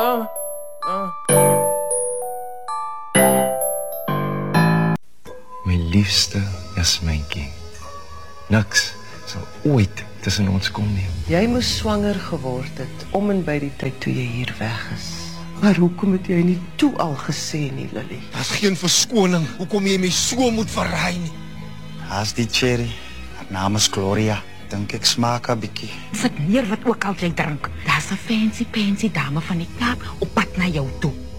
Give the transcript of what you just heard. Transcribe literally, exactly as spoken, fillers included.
Kom. Kom. My liefste Jasmijntjie. Niks sal ooit tussen ons kom nie. Jy moes swanger geword het om en by die tyd toe jy hier weg is. Maar hoekom het jy nie toe al gesê nie, Lily? Daar's geen verskoning. Hoekom jy my so moet verraai nie? Haas die cherry. Haar naam is Gloria. Dink ek smaak 'n bietjie. Sit neer wat ook al jy drink. Daar's 'n fancy pansy dame van die Kaap op pad na jou toe.